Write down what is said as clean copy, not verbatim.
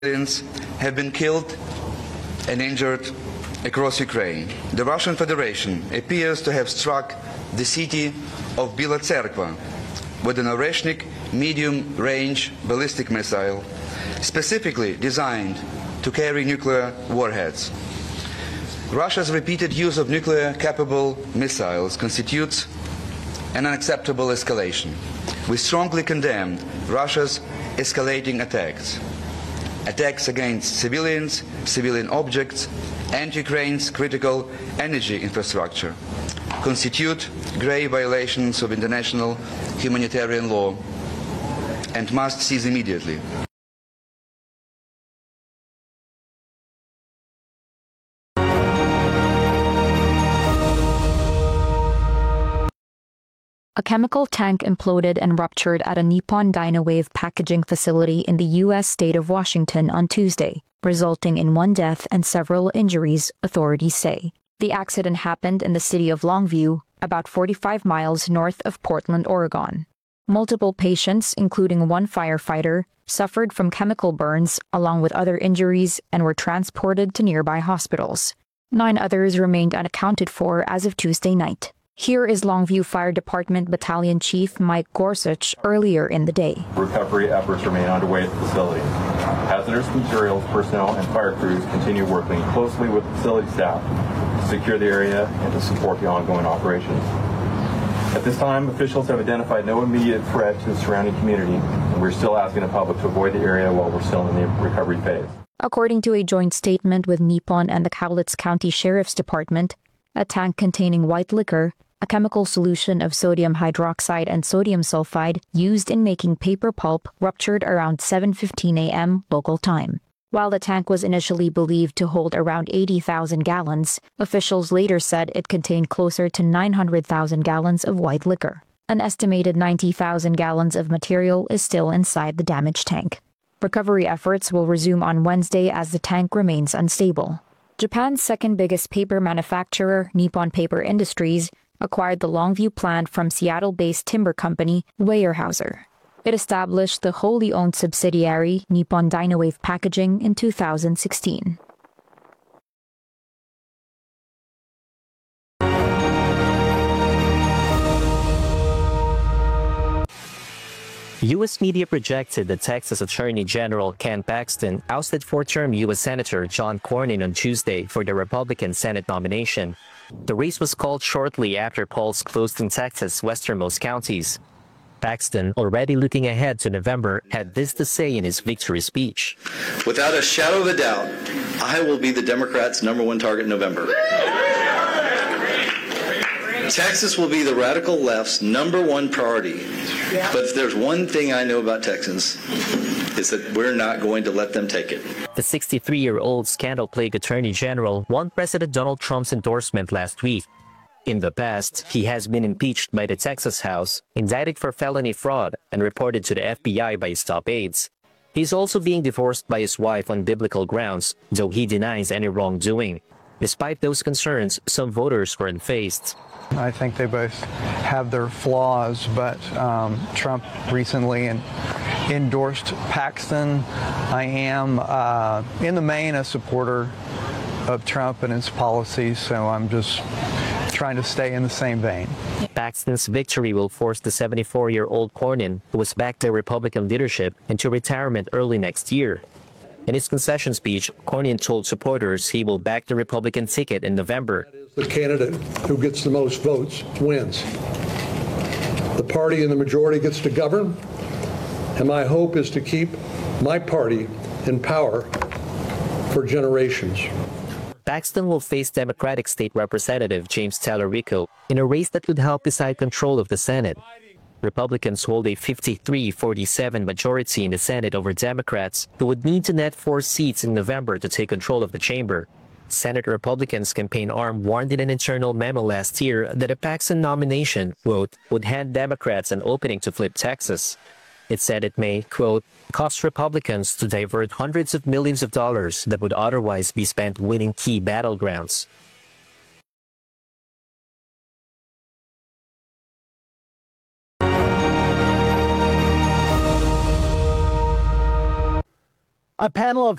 civilians have been killed and injured across Ukraine. The Russian Federation appears to have struck the city of Bila Tserkva with an Oreshnik medium-range ballistic missile specifically designed to carry nuclear warheads. Russia's repeated use of nuclear-capable missiles constitutes an unacceptable escalation. We strongly condemn Russia's escalating attacks against civilians, civilian objects, and Ukraine's critical energy infrastructure constitute grave violations of international humanitarian law and must cease immediately. A chemical tank imploded and ruptured at a Nippon Dynawave packaging facility in the U.S. state of Washington on Tuesday, resulting in one death and several injuries, authorities say. The accident happened in the city of Longview, about 45 miles north of Portland, Oregon. Multiple patients, including one firefighter, suffered from chemical burns along with other injuries and were transported to nearby hospitals. 9 others remained unaccounted for as of Tuesday night. Here is Longview Fire Department Battalion Chief Mike Gorsuch earlier in the day. Recovery efforts remain underway at the facility. Hazardous materials personnel and fire crews continue working closely with facility staff to secure the area and to support the ongoing operations. At this time, officials have identified no immediate threat to the surrounding community, and we're still asking the public to avoid the area while we're still in the recovery phase. According to a joint statement with Nippon and the Cowlitz County Sheriff's Department, a tank containing white liquor, a chemical solution of sodium hydroxide and sodium sulfide used in making paper pulp, ruptured around 7:15 a.m. local time. While the tank was initially believed to hold around 80,000 gallons, officials later said it contained closer to 900,000 gallons of white liquor. An estimated 90,000 gallons of material is still inside the damaged tank. Recovery efforts will resume on Wednesday as the tank remains unstable. Japan's second biggest paper manufacturer, Nippon Paper Industries, acquired the Longview plant from Seattle-based timber company Weyerhaeuser. It established the wholly owned subsidiary Nippon Dynawave Packaging in 2016. U.S. media projected that Texas Attorney General Ken Paxton ousted 4th-term U.S. Senator John Cornyn on Tuesday for the Republican Senate nomination. The race was called shortly after polls closed in Texas' westernmost counties. Paxton, already looking ahead to November, had this to say in his victory speech. Without a shadow of a doubt, I will be the Democrats' #1 target in November. Texas will be the radical left's #1 priority. But if there's one thing I know about Texans, it's that we're not going to let them take it. The 63-year-old scandal-plagued Attorney General won President Donald Trump's endorsement last week. In the past, he has been impeached by the Texas House, indicted for felony fraud, and reported to the FBI by his top aides. He's also being divorced by his wife on biblical grounds, though he denies any wrongdoing. Despite those concerns, some voters were unfazed. I think they both have their flaws, but Trump recently endorsed Paxton. I am, in the main, a supporter of Trump and his policies, so I'm just trying to stay in the same vein. Paxton's victory will force the 74-year-old Cornyn, who was backed by Republican leadership, into retirement early next year. In his concession speech, Cornyn told supporters he will back the Republican ticket in November. The candidate who gets the most votes wins. The party in the majority gets to govern, and my hope is to keep my party in power for generations. Paxton will face Democratic State Representative James Tallarico in a race that could help decide control of the Senate. Republicans hold a 53-47 majority in the Senate over Democrats, who would need to net 4 seats in November to take control of the chamber. Senate Republicans' campaign arm warned in an internal memo last year that a Paxton nomination, quote, would hand Democrats an opening to flip Texas. It said it may, quote, cost Republicans to divert hundreds of millions of dollars that would otherwise be spent winning key battlegrounds. A panel of